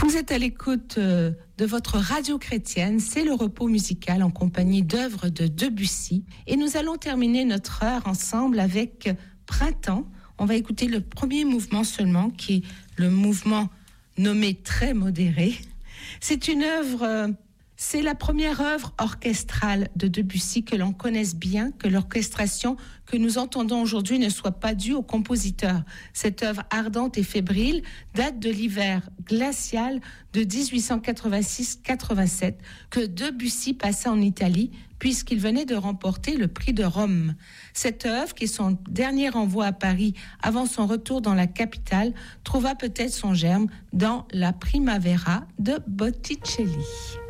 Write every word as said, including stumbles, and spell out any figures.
Vous êtes à l'écoute euh, de votre radio chrétienne, c'est le repos musical en compagnie d'œuvres de Debussy. Et nous allons terminer notre heure ensemble avec Printemps. On va écouter le premier mouvement seulement, qui est le mouvement nommé très modéré. C'est une œuvre, euh, c'est la première œuvre orchestrale de Debussy que l'on connaisse bien, que l'orchestration que nous entendons aujourd'hui ne soit pas due au compositeur. Cette œuvre ardente et fébrile date de l'hiver glacial de dix-huit cent quatre-vingt-six quatre-vingt-sept que Debussy passa en Italie puisqu'il venait de remporter le prix de Rome. Cette œuvre, qui est son dernier envoi à Paris avant son retour dans la capitale, trouva peut-être son germe dans la Primavera de Botticelli.